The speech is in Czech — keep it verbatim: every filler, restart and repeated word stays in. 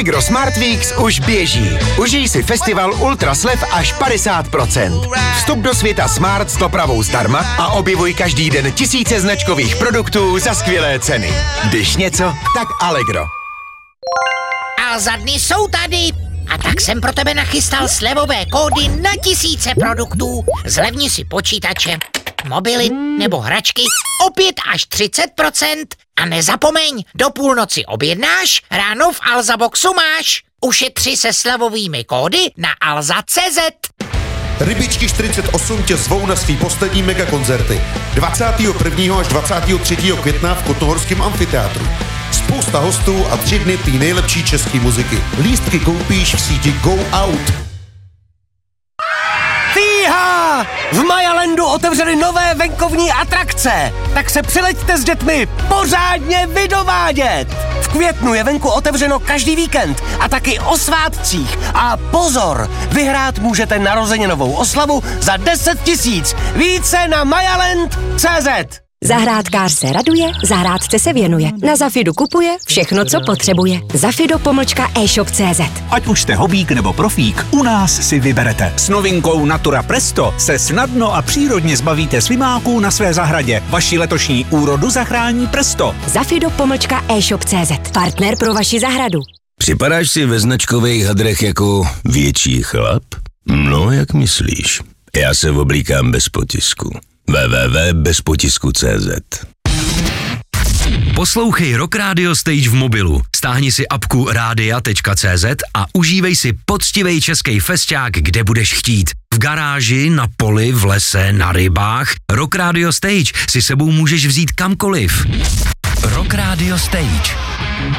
Allegro Smart Weeks už běží. Užij si festival ultra slev až padesát procent. Vstup do světa Smart s dopravou zdarma a objevuj každý den tisíce značkových produktů za skvělé ceny. Když něco, tak Allegro. Alza dny jsou tady. A tak jsem pro tebe nachystal slevové kódy na tisíce produktů. Zlevni si počítače, mobily nebo hračky o pět až třicet procent. A nezapomeň, do půlnoci objednáš, ráno v Alza Boxu máš. Ušetři se slevovými kódy na alza tečka cé zet. Rybičky čtyřicet osm tě zvou na svý poslední megakoncerty. dvacátého prvního až dvacátého třetího května v Kotnohorském amfiteátru. Spousta hostů a tři dny té nejlepší české muziky. Lístky koupíš v síti Go Out. Fíha! V Majalandu otevřeli nové venkovní atrakce, tak se přileďte s dětmi pořádně vydovádět. V květnu je venku otevřeno každý víkend a taky o svátcích. A pozor, vyhrát můžete narozeninovou oslavu za deset tisíc. Více na majaland tečka cé zet. Zahrádkář se raduje, zahrádce se věnuje. Na Zafidu kupuje všechno, co potřebuje. Zafido pomlčka e-shop tečka cé zet. Ať už jste hobík nebo profík, u nás si vyberete. S novinkou Natura Presto se snadno a přírodně zbavíte slimáků na své zahradě. Vaši letošní úrodu zachrání Presto. Zafido pomlčka e-shop tečka cé zet. Partner pro vaši zahradu. Připadáš si ve značkových hadrech jako větší chlap? No, jak myslíš? Já se oblíkám bez potisku. w w w tečka bez potisku tečka cé zet. Poslouchej Rock Radio Stage v mobilu. Stáhni si apku rádia tečka cé zet a užívej si poctivej český festiák, kde budeš chtít. V garáži, na poli, v lese, na rybách. Rock Radio Stage si sebou můžeš vzít kamkoliv. Rock Radio Stage.